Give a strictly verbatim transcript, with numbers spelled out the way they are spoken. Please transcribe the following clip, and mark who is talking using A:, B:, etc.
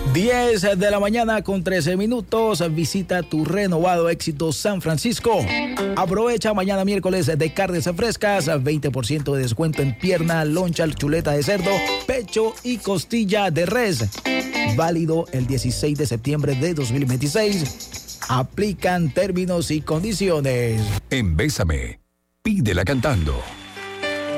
A: diez de la mañana con trece minutos. Visita tu renovado Éxito San Francisco. Aprovecha mañana miércoles de carnes frescas, veinte por ciento de descuento en pierna, loncha, chuleta de cerdo, pecho y costilla de res. Válido el dieciséis de septiembre de dos mil veintiséis. Aplican términos y condiciones.
B: En Bésame, pídela cantando.